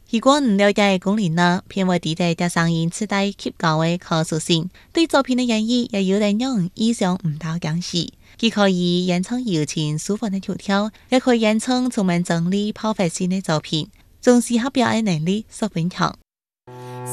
如果唔了解功能呢，偏會地帶嘅聲音自帶極高嘅可塑性，對作品嘅演繹也有人讓人意想唔到驚喜。既可以演唱柔情舒服嘅曲調，也可以演唱充滿張力、爆發性嘅作品，總是合表嘅能力十分強。